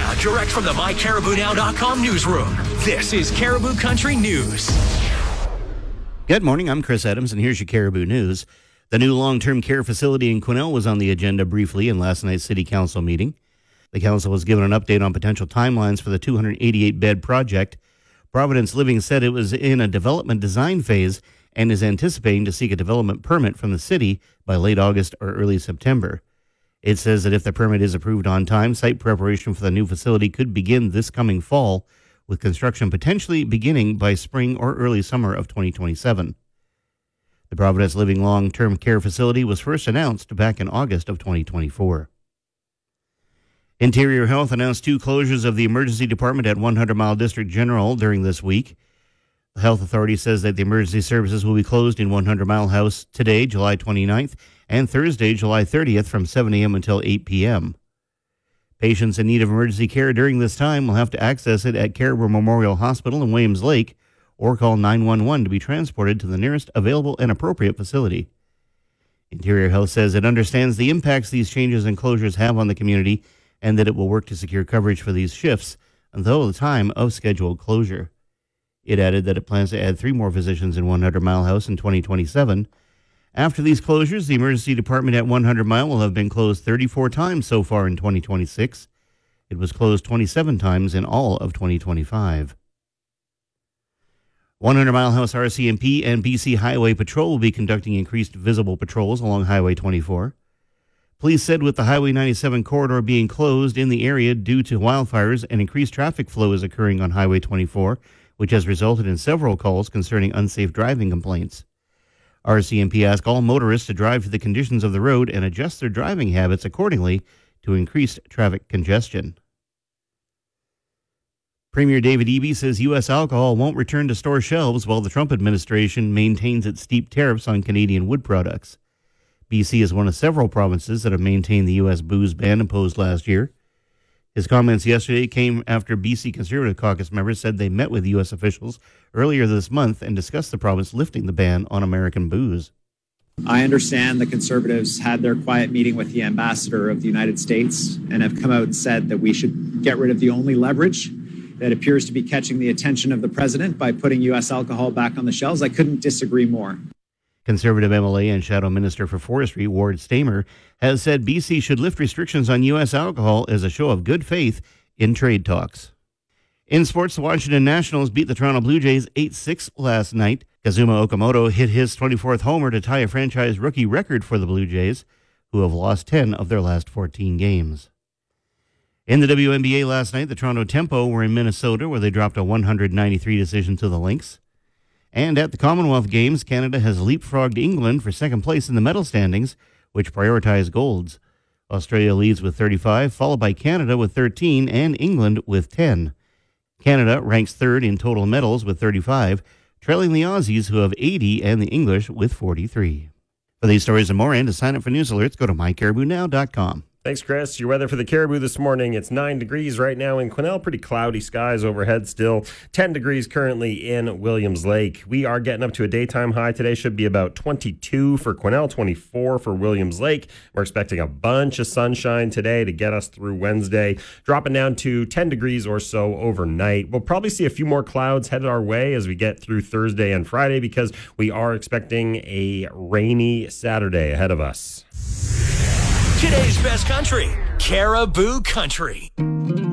Now, direct from the MyCaribouNow.com newsroom, this is Caribou Country News. Good morning, I'm Chris Adams, and here's your Caribou News. The new long-term care facility in Quesnel was on the agenda briefly in last night's City Council meeting. The Council was given an update on potential timelines for the 288-bed project. Providence Living said it was in a development design phase and is anticipating to seek a development permit from the city by late August or early September. It says that if the permit is approved on time, site preparation for the new facility could begin this coming fall, with construction potentially beginning by spring or early summer of 2027. The Providence Living Long-Term Care Facility was first announced back in August of 2024. Interior Health announced 2 closures of the emergency department at 100 Mile District General during this week. The health authority says that the emergency services will be closed in 100 Mile House today, July 29th, and Thursday, July 30th from 7 a.m. until 8 p.m. Patients in need of emergency care during this time will have to access it at Caribou Memorial Hospital in Williams Lake or call 911 to be transported to the nearest available and appropriate facility. Interior Health says it understands the impacts these changes and closures have on the community and that it will work to secure coverage for these shifts until the time of scheduled closure. It added that it plans to add 3 more physicians in 100 Mile House in 2027. After these closures, the emergency department at 100 Mile will have been closed 34 times so far in 2026. It was closed 27 times in all of 2025. 100 Mile House RCMP and BC Highway Patrol will be conducting increased visible patrols along Highway 24. Police said with the Highway 97 corridor being closed in the area due to wildfires, an increased traffic flow is occurring on Highway 24, which has resulted in several calls concerning unsafe driving complaints. RCMP asked all motorists to drive to the conditions of the road and adjust their driving habits accordingly to increase traffic congestion. Premier David Eby says U.S. alcohol won't return to store shelves while the Trump administration maintains its steep tariffs on Canadian wood products. BC is one of several provinces that have maintained the U.S. booze ban imposed last year. His comments yesterday came after BC Conservative Caucus members said they met with U.S. officials earlier this month and discussed the province lifting the ban on American booze. I understand the Conservatives had their quiet meeting with the ambassador of the United States and have come out and said that we should get rid of the only leverage that appears to be catching the attention of the president by putting U.S. alcohol back on the shelves. I couldn't disagree more. Conservative MLA and Shadow Minister for Forestry, Ward Stamer, has said BC should lift restrictions on U.S. alcohol as a show of good faith in trade talks. In sports, the Washington Nationals beat the Toronto Blue Jays 8-6 last night. Kazuma Okamoto hit his 24th homer to tie a franchise rookie record for the Blue Jays, who have lost 10 of their last 14 games. In the WNBA last night, the Toronto Tempo were in Minnesota, where they dropped a 193 decision to the Lynx. And at the Commonwealth Games, Canada has leapfrogged England for second place in the medal standings, which prioritize golds. Australia leads with 35, followed by Canada with 13 and England with 10. Canada ranks third in total medals with 35, trailing the Aussies, who have 80, and the English with 43. For these stories and more, and to sign up for news alerts, go to mycaribounow.com. Thanks, Chris. Your weather for the Caribou this morning, it's 9 degrees right now in Quesnel. Pretty cloudy skies overhead still. 10 degrees currently in Williams Lake. We are getting up to a daytime high today. Should be about 22 for Quesnel, 24 for Williams Lake. We're expecting a bunch of sunshine today to get us through Wednesday. Dropping down to 10 degrees or so overnight. We'll probably see a few more clouds headed our way as we get through Thursday and Friday because we are expecting a rainy Saturday ahead of us. Today's best country, Caribou Country.